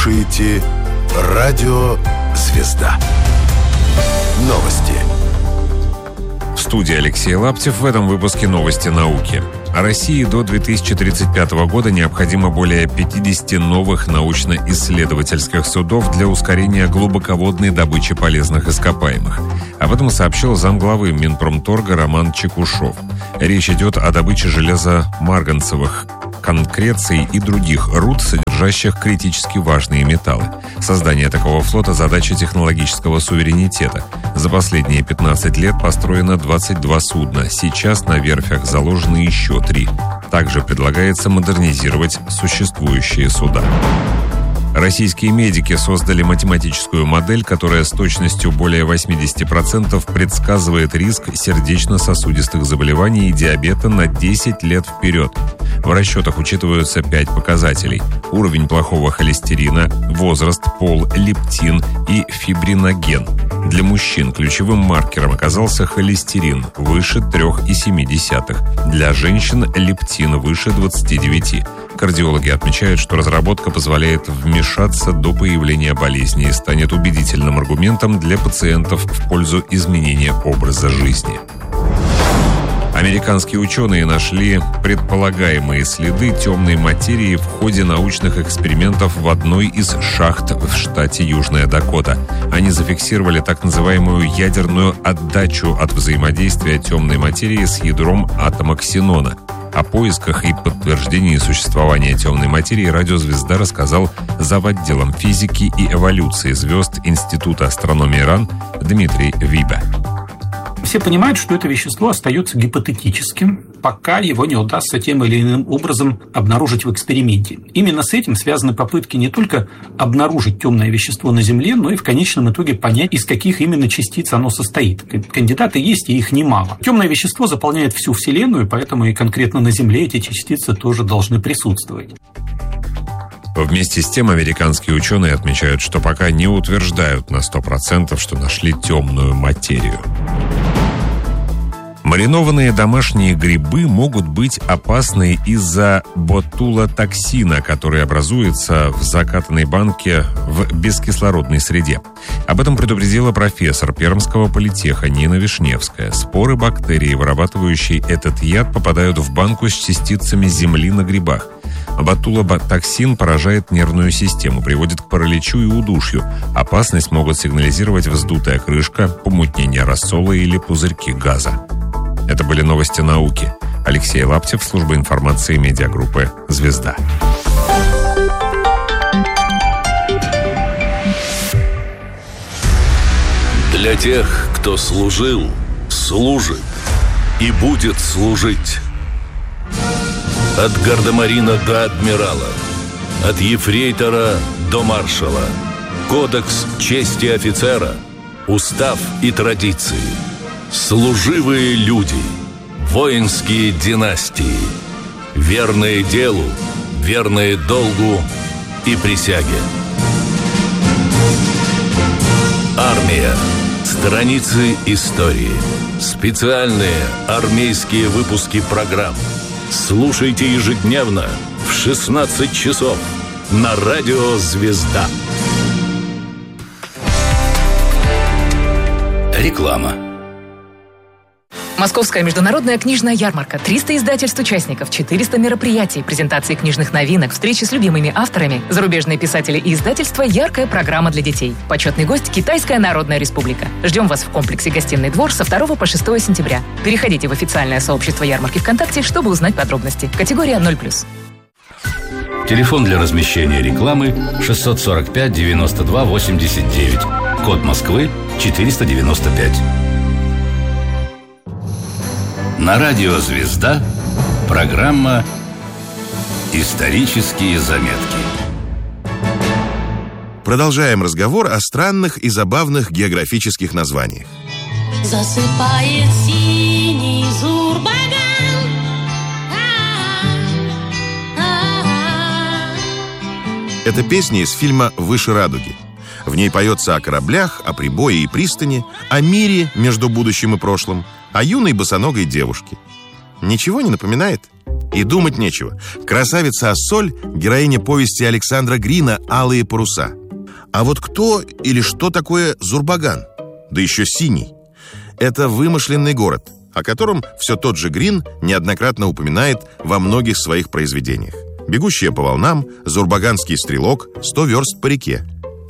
слушаете «Радио Звезда». Новости. В студии Алексей Лаптев. В этом выпуске новости науки. России до 2035 года необходимо более 50 новых научно-исследовательских судов для ускорения глубоководной добычи полезных ископаемых. Об этом сообщил замглавы Минпромторга Роман Чекушев. Речь идет о добыче железа марганцевых конкреций и других руд, содержащих критически важные металлы. Создание такого флота – задача технологического суверенитета. За последние 15 лет построено 22 судна. Сейчас на верфях заложены еще 3. Также предлагается модернизировать существующие суда. Российские медики создали математическую модель, которая с точностью более 80% предсказывает риск сердечно-сосудистых заболеваний и диабета на 10 лет вперед. В расчетах учитываются 5 показателей: уровень плохого холестерина, возраст, пол, лептин и фибриноген. Для мужчин ключевым маркером оказался холестерин выше 3,7. Для женщин лептин выше 29. Кардиологи отмечают, что разработка позволяет вмешаться до появления болезни и станет убедительным аргументом для пациентов в пользу изменения образа жизни. Американские ученые нашли предполагаемые следы темной материи в ходе научных экспериментов в одной из шахт в штате Южная Дакота. Они зафиксировали так называемую ядерную отдачу от взаимодействия темной материи с ядром атома ксенона. О поисках и подтверждении существования темной материи «Радио Звезда» рассказал зав. Отделом физики и эволюции звезд Института астрономии РАН Дмитрий Вибе. Все понимают, что это вещество остается гипотетическим, пока его не удастся тем или иным образом обнаружить в эксперименте. Именно с этим связаны попытки не только обнаружить темное вещество на Земле, но и в конечном итоге понять, из каких именно частиц оно состоит. Кандидаты есть, и их немало. Темное вещество заполняет всю Вселенную, поэтому и конкретно на Земле эти частицы тоже должны присутствовать. Вместе с тем, американские ученые отмечают, что пока не утверждают на 100%, что нашли темную материю. Маринованные домашние грибы могут быть опасны из-за ботулотоксина, который образуется в закатанной банке в бескислородной среде. Об этом предупредила профессор Пермского политеха Нина Вишневская. Споры бактерий, вырабатывающие этот яд, попадают в банку с частицами земли на грибах. Ботулотоксин поражает нервную систему, приводит к параличу и удушью. Опасность могут сигнализировать вздутая крышка, помутнение рассола или пузырьки газа. Это были новости науки. Алексей Лаптев, служба информации медиагруппы «Звезда». Для тех, кто служил, служит и будет служить. От гардемарина до адмирала, от ефрейтора до маршала. Кодекс чести офицера, устав и традиции. Служивые люди, воинские династии, верные делу, верные долгу и присяге. Армия. Страницы истории. Специальные армейские выпуски программ. Слушайте ежедневно в 16 часов на радио «Звезда». Реклама. Московская международная книжная ярмарка. 300 издательств участников, 400 мероприятий, презентации книжных новинок, встречи с любимыми авторами, зарубежные писатели и издательства, яркая программа для детей. Почетный гость – Китайская Народная Республика. Ждем вас в комплексе «Гостиный двор» со 2 по 6 сентября. Переходите в официальное сообщество ярмарки ВКонтакте, чтобы узнать подробности. Категория 0+. Телефон для размещения рекламы 645 92 89. Код Москвы 495. На радио «Звезда» программа «Исторические заметки». Продолжаем разговор о странных и забавных географических названиях. Засыпает синий Зурбаган. Это песня из фильма «Выше радуги». В ней поется о кораблях, о прибое и пристани, о мире между будущим и прошлым, о юной босоногой девушке. Ничего не напоминает? И думать нечего. Красавица Ассоль – героиня повести Александра Грина «Алые паруса». А вот кто или что такое Зурбаган? Да еще синий. Это вымышленный город, о котором все тот же Грин неоднократно упоминает во многих своих произведениях. «Бегущая по волнам», «Зурбаганский стрелок», «100 верст по реке».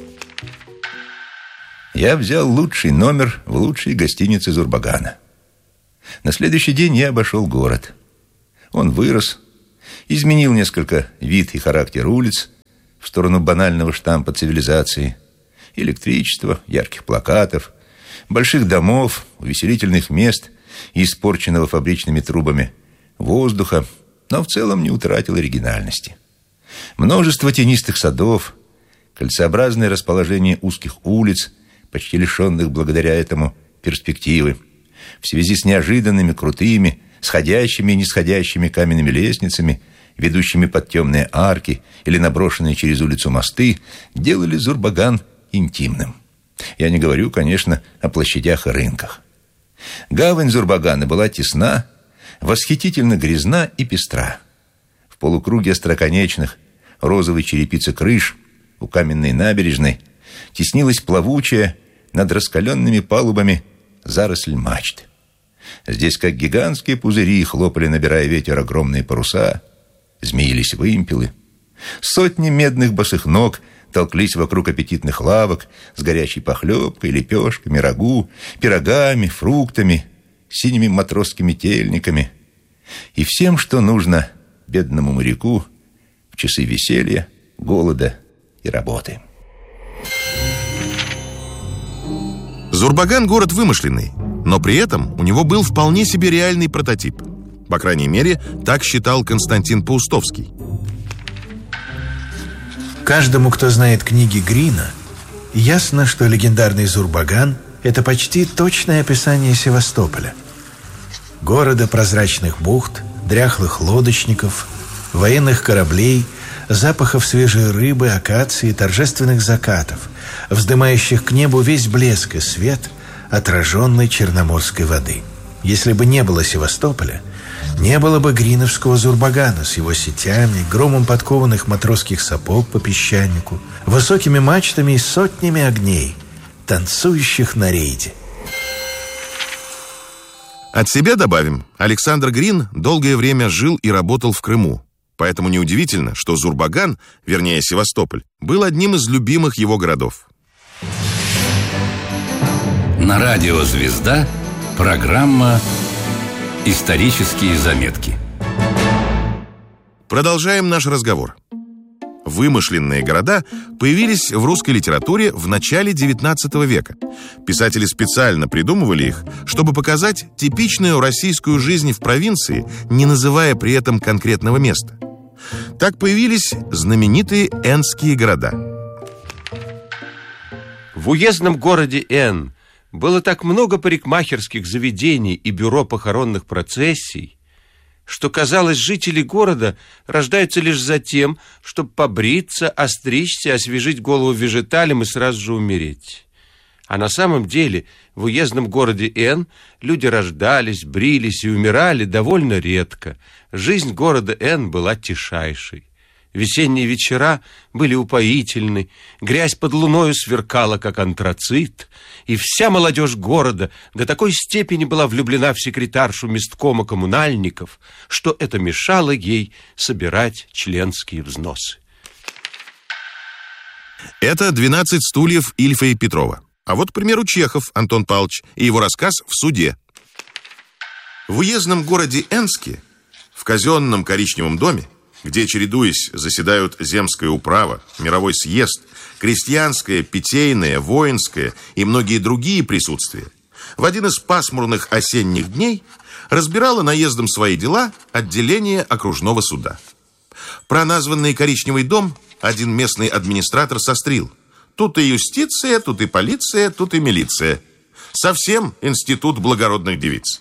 Я взял лучший номер в лучшей гостинице Зурбагана. На следующий день я обошел город. Он вырос, изменил несколько вид и характер улиц в сторону банального штампа цивилизации, электричества, ярких плакатов, больших домов, увеселительных мест и испорченного фабричными трубами воздуха, но в целом не утратил оригинальности. Множество тенистых садов, кольцеобразное расположение узких улиц, почти лишенных благодаря этому перспективы, в связи с неожиданными, крутыми, сходящими и нисходящими каменными лестницами, ведущими под темные арки или наброшенные через улицу мосты, делали Зурбаган интимным. Я не говорю, конечно, о площадях и рынках. Гавань Зурбагана была тесна, восхитительно грязна и пестра. В полукруге остроконечных розовой черепицы крыш у каменной набережной теснилась плавучая над раскаленными палубами заросль мачт. Здесь, как гигантские пузыри, хлопали, набирая ветер, огромные паруса, змеились вымпелы. Сотни медных босых ног толклись вокруг аппетитных лавок с горячей похлебкой, лепешками, рагу, пирогами, фруктами, синими матросскими тельниками и всем, что нужно бедному моряку в часы веселья, голода и работы. Зурбаган – город вымышленный, но при этом у него был вполне себе реальный прототип. По крайней мере, так считал Константин Паустовский. Каждому, кто знает книги Грина, ясно, что легендарный Зурбаган – это почти точное описание Севастополя. Города прозрачных бухт, дряхлых лодочников, военных кораблей, запахов свежей рыбы, акации, торжественных закатов, вздымающих к небу весь блеск и свет отраженной черноморской воды. Если бы не было Севастополя, не было бы гриновского Зурбагана с его сетями, громом подкованных матросских сапог по песчанику, высокими мачтами и сотнями огней, танцующих на рейде. От себя добавим, Александр Грин долгое время жил и работал в Крыму. Поэтому неудивительно, что Зурбаган, вернее Севастополь, был одним из любимых его городов. На радио «Звезда» программа «Исторические заметки». Продолжаем наш разговор. Вымышленные города появились в русской литературе в начале XIX века. Писатели специально придумывали их, чтобы показать типичную российскую жизнь в провинции, не называя при этом конкретного места. Так появились знаменитые энские города. В уездном городе Н было так много парикмахерских заведений и бюро похоронных процессий, что, казалось, жители города рождаются лишь за тем, чтобы побриться, остричься, освежить голову вежеталем и сразу же умереть. А на самом деле в уездном городе Н люди рождались, брились и умирали довольно редко. Жизнь города Н была тишайшей. Весенние вечера были упоительны, грязь под луною сверкала, как антрацит, и вся молодежь города до такой степени была влюблена в секретаршу месткома коммунальников, что это мешало ей собирать членские взносы. Это «12 стульев» Ильфа и Петрова. А вот, к примеру, Чехов Антон Павлович и его рассказ «В суде». В уездном городе Энске, в казенном коричневом доме, где, чередуясь, заседают земская управа, мировой съезд, крестьянское, питейное, воинское и многие другие присутствия, в один из пасмурных осенних дней разбирало наездом свои дела отделение окружного суда. Про названный коричневый дом один местный администратор сострил: тут и юстиция, тут и полиция, тут и милиция. Совсем институт благородных девиц.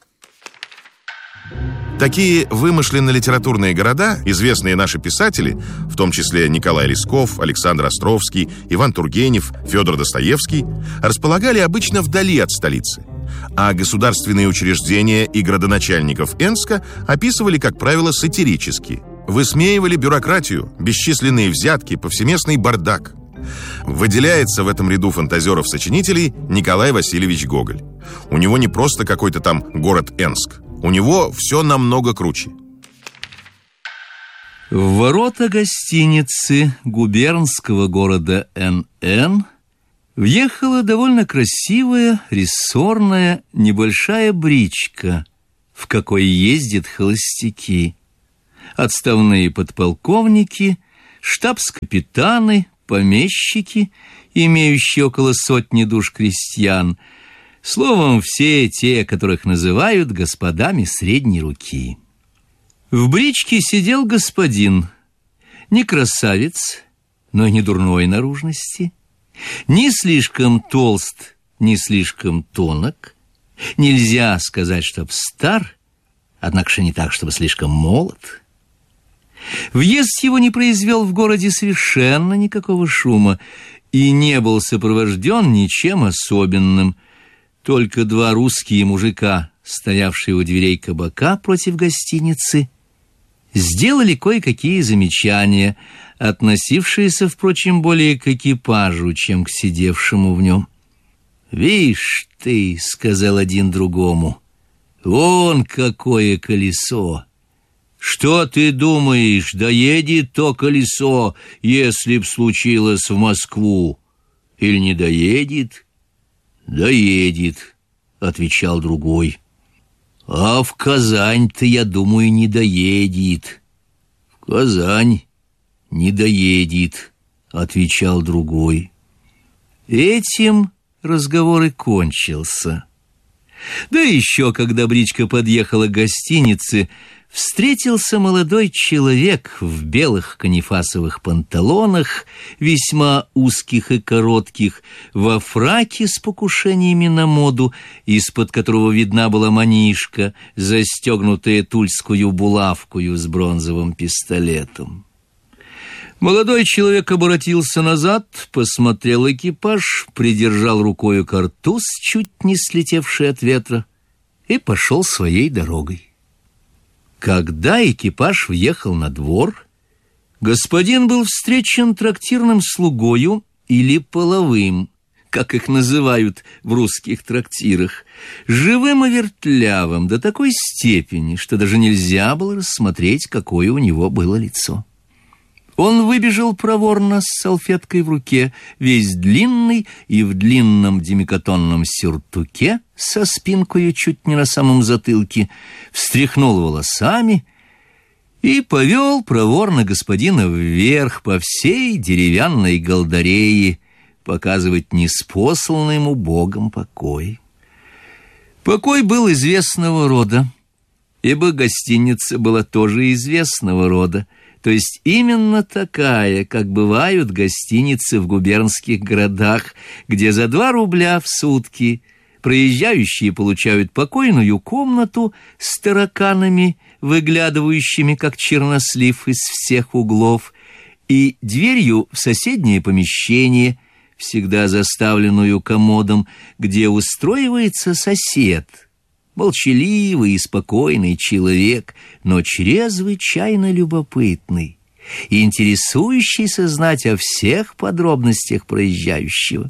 Такие вымышленно-литературные города известные наши писатели, в том числе Николай Лесков, Александр Островский, Иван Тургенев, Федор Достоевский, располагали обычно вдали от столицы. А государственные учреждения и градоначальников Энска описывали, как правило, сатирически. Высмеивали бюрократию, бесчисленные взятки, повсеместный бардак. Выделяется в этом ряду фантазеров-сочинителей Николай Васильевич Гоголь. У него не просто какой-то там город Энск. У него все намного круче. В ворота гостиницы губернского города Н.Н. въехала довольно красивая, рессорная, небольшая бричка, в какой ездят холостяки. Отставные подполковники, штабс-капитаны, помещики, имеющие около сотни душ крестьян, словом, все те, которых называют господами средней руки. В бричке сидел господин, не красавец, но и не дурной наружности, не слишком толст, не слишком тонок, нельзя сказать, чтоб стар, однако же не так, чтобы слишком молод. Въезд его не произвел в городе совершенно никакого шума и не был сопровожден ничем особенным. Только два русские мужика, стоявшие у дверей кабака против гостиницы, сделали кое-какие замечания, относившиеся, впрочем, более к экипажу, чем к сидевшему в нем. «Вишь ты», — сказал один другому, — «вон какое колесо! Что ты думаешь, доедет то колесо, если б случилось в Москву? Или не доедет?» «Доедет», — отвечал другой. «А в Казань-то, я думаю, не доедет». «В Казань не доедет», — отвечал другой. Этим разговор и кончился. Да еще, когда бричка подъехала к гостинице, встретился молодой человек в белых канифасовых панталонах, весьма узких и коротких, во фраке с покушениями на моду, из-под которого видна была манишка, застегнутая тульскую булавкою с бронзовым пистолетом. Молодой человек обратился назад, посмотрел экипаж, придержал рукою картуз, чуть не слетевший от ветра, и пошел своей дорогой. Когда экипаж въехал на двор, господин был встречен трактирным слугою или половым, как их называют в русских трактирах, живым и вертлявым до такой степени, что даже нельзя было рассмотреть, какое у него было лицо. Он выбежал проворно с салфеткой в руке, весь длинный и в длинном демикатонном сюртуке со спинкою чуть не на самом затылке, встряхнул волосами и повел проворно господина вверх по всей деревянной галдарее, показывать неспосланный ему Богом покой. Покой был известного рода, ибо гостиница была тоже известного рода, то есть именно такая, как бывают гостиницы в губернских городах, где за 2 рубля в сутки проезжающие получают покойную комнату с тараканами, выглядывающими, как чернослив, из всех углов, и дверью в соседнее помещение, всегда заставленную комодом, где устроивается сосед, молчаливый и спокойный человек, но чрезвычайно любопытный и интересующийся знать о всех подробностях проезжающего.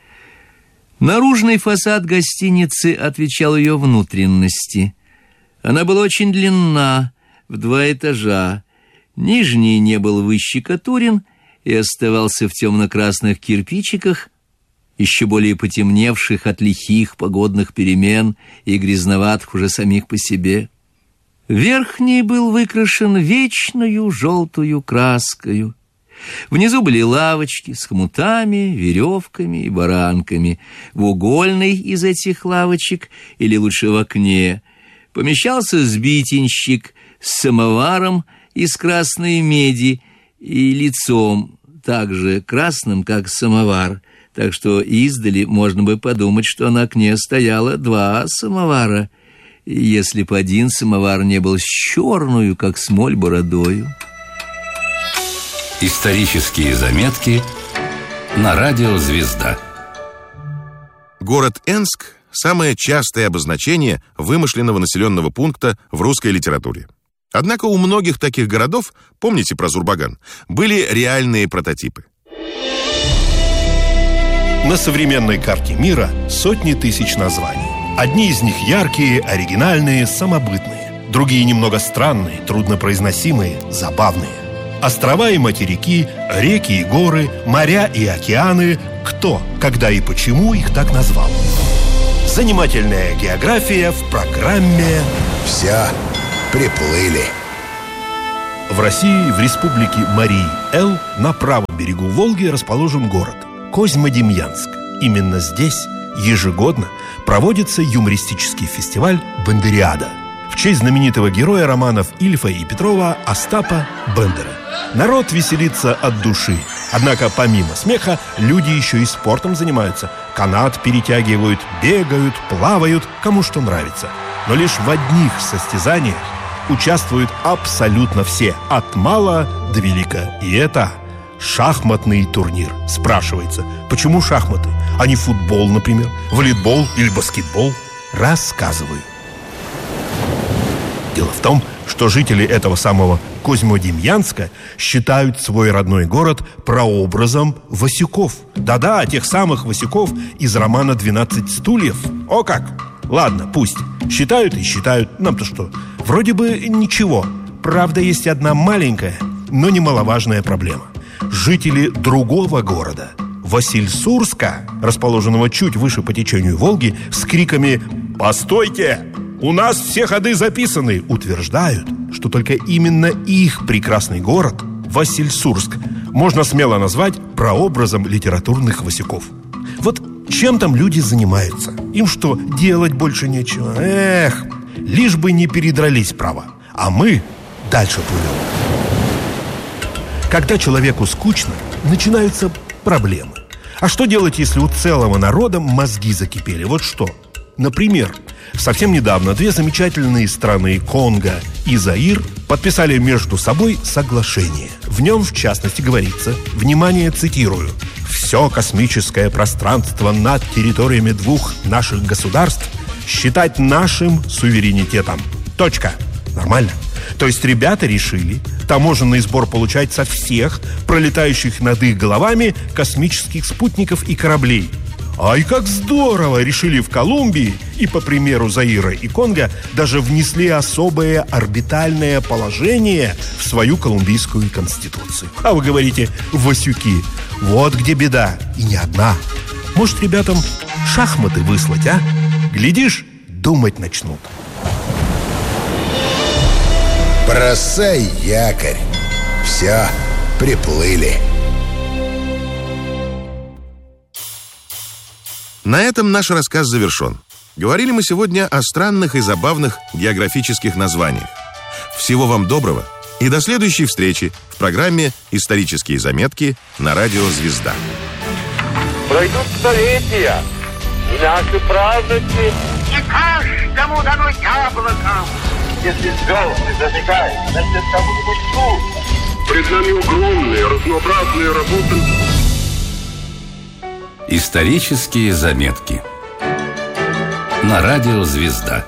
Наружный фасад гостиницы отвечал ее внутренности. Она была очень длинна, в 2 этажа. Нижний не был выщекотурен и оставался в темно-красных кирпичиках, еще более потемневших от лихих погодных перемен и грязноватых уже самих по себе. Верхний был выкрашен вечною желтую краскою. Внизу были лавочки с хомутами, веревками и баранками. В угольной из этих лавочек, или лучше в окне, помещался сбитенщик с самоваром из красной меди и лицом, также красным, как самовар, так что издали можно бы подумать, что на окне стояло 2 самовара, если б один самовар не был с черную, как смоль, бородою. Исторические заметки на радио «Звезда». Город Энск самое частое обозначение вымышленного населенного пункта в русской литературе. Однако у многих таких городов, помните про Зурбаган, были реальные прототипы. На современной карте мира сотни тысяч названий. Одни из них яркие, оригинальные, самобытные. Другие немного странные, труднопроизносимые, забавные. Острова и материки, реки и горы, моря и океаны. Кто, когда и почему их так назвал? Занимательная география в программе «Все приплыли». В России, в республике Марий-Эл, на правом берегу Волги расположен город Козьмодемьянск. Именно здесь ежегодно проводится юмористический фестиваль «Бандериада» в честь знаменитого героя романов Ильфа и Петрова Остапа Бендера. Народ веселится от души. Однако помимо смеха люди еще и спортом занимаются. Канат перетягивают, бегают, плавают, кому что нравится. Но лишь в одних состязаниях участвуют абсолютно все, от мала до велика. И это шахматный турнир. Спрашивается, почему шахматы, а не футбол, например, волейбол или баскетбол? Рассказываю. Дело в том, что жители этого самого Козьмодемьянска считают свой родной город прообразом Васюков. Да-да, тех самых Васюков из романа «12 стульев». О как! Ладно, пусть. Считают и считают. Нам-то что? Вроде бы ничего. Правда, есть одна маленькая, но немаловажная проблема. Жители другого города, Васильсурска, расположенного чуть выше по течению Волги, с криками «Постойте! У нас все ходы записаны!» утверждают, что только именно их прекрасный город, Васильсурск, можно смело назвать прообразом литературных Васюков. Вот чем там люди занимаются? Им что, делать больше нечего? Эх, лишь бы не передрались, право. А мы дальше плывем. Когда человеку скучно, начинаются проблемы. А что делать, если у целого народа мозги закипели? Вот что. Например, совсем недавно две замечательные страны, Конго и Заир, подписали между собой соглашение. В нем, в частности, говорится, внимание, цитирую: «Все космическое пространство над территориями двух наших государств считать нашим суверенитетом». Точка. Нормально? То есть ребята решили таможенный сбор получать со всех пролетающих над их головами космических спутников и кораблей. Ай, как здорово! Решили в Колумбии и, по примеру Заира и Конго, даже внесли особое орбитальное положение в свою колумбийскую конституцию. А вы говорите, Васюки, вот где беда, и не одна. Может, ребятам шахматы выслать, а? Глядишь, думать начнут. Бросай якорь. Все, приплыли. На этом наш рассказ завершен. Говорили мы сегодня о странных и забавных географических названиях. Всего вам доброго и до следующей встречи в программе «Исторические заметки» на радио «Звезда». Пройдут столетия, и наши праздники не каждому дано яблоко. Если звезды зажигают, значит, кому-нибудь тут. Пред нами огромные, разнообразные работы. Исторические заметки на радио «Звезда».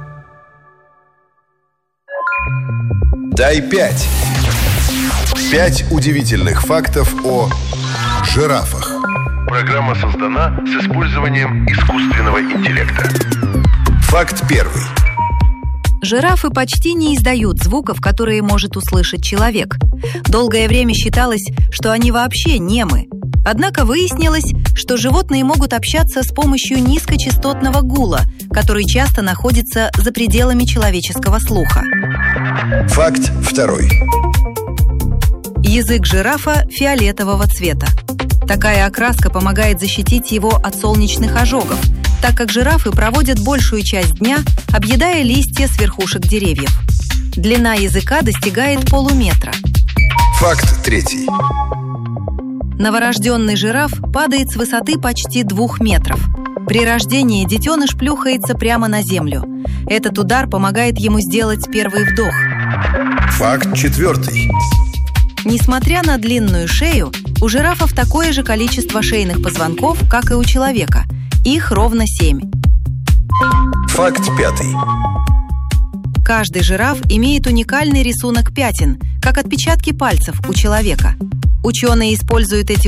Дай 5. 5 удивительных фактов о жирафах. Программа создана с использованием искусственного интеллекта. Факт первый. Жирафы почти не издают звуков, которые может услышать человек. Долгое время считалось, что они вообще немы. Однако выяснилось, что животные могут общаться с помощью низкочастотного гула, который часто находится за пределами человеческого слуха. Факт второй. Язык жирафа фиолетового цвета. Такая окраска помогает защитить его от солнечных ожогов, так как жирафы проводят большую часть дня, объедая листья с верхушек деревьев. Длина языка достигает полуметра. Факт третий. Новорожденный жираф падает с высоты почти 2 метров. При рождении детеныш плюхается прямо на землю. Этот удар помогает ему сделать первый вдох. Факт четвертый. Несмотря на длинную шею, у жирафов такое же количество шейных позвонков, как и у человека. Их ровно 7. Факт пятый. Каждый жираф имеет уникальный рисунок пятен, как отпечатки пальцев у человека. Ученые используют эти